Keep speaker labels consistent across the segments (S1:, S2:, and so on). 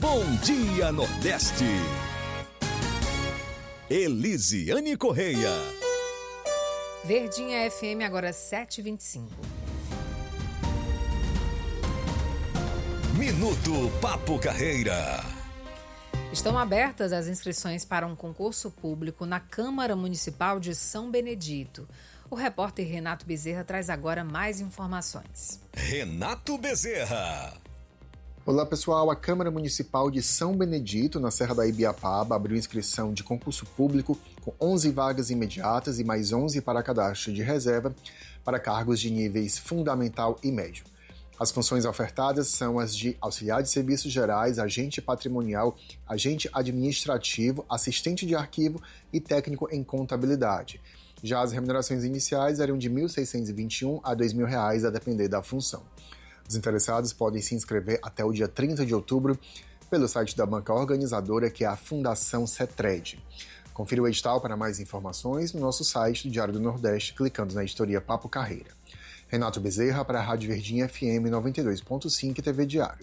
S1: Bom Dia Nordeste. Elisiane Correia.
S2: Verdinha FM, agora 7h25.
S1: Minuto Papo Carreira.
S2: Estão abertas as inscrições para um concurso público na Câmara Municipal de São Benedito. O repórter Renato Bezerra traz agora mais informações.
S1: Renato Bezerra.
S3: Olá pessoal, a Câmara Municipal de São Benedito, na Serra da Ibiapaba, abriu inscrição de concurso público com 11 vagas imediatas e mais 11 para cadastro de reserva para cargos de níveis fundamental e médio. As funções ofertadas são as de auxiliar de serviços gerais, agente patrimonial, agente administrativo, assistente de arquivo e técnico em contabilidade. Já as remunerações iniciais eram de R$ 1.621 a R$ 2.000, a depender da função. Os interessados podem se inscrever até o dia 30 de outubro pelo site da banca organizadora, que é a Fundação Cetred. Confira o edital para mais informações no nosso site do Diário do Nordeste, clicando na editoria Papo Carreira. Renato Bezerra para a Rádio Verdinha FM 92.5 e TV Diário.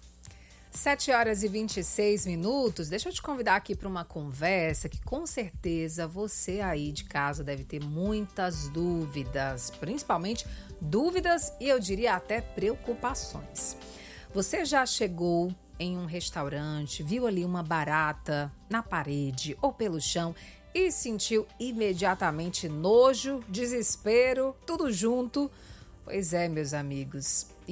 S2: 7h26. Deixa eu te convidar aqui para uma conversa que com certeza você aí de casa deve ter muitas dúvidas, principalmente dúvidas e eu diria até preocupações. Você já chegou em um restaurante, viu ali uma barata na parede ou pelo chão e sentiu imediatamente nojo, desespero, tudo junto? Pois é, meus amigos.